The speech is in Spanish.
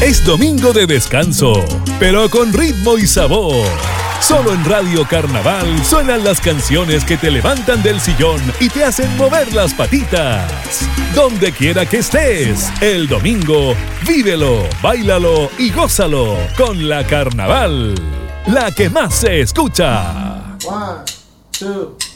Es domingo de descanso, pero con ritmo y sabor. Solo en Radio Carnaval suenan las canciones que te levantan del sillón y te hacen mover las patitas. Donde quiera que estés, el domingo, vívelo, báilalo y gózalo con la Carnaval, la que más se escucha. 1, 2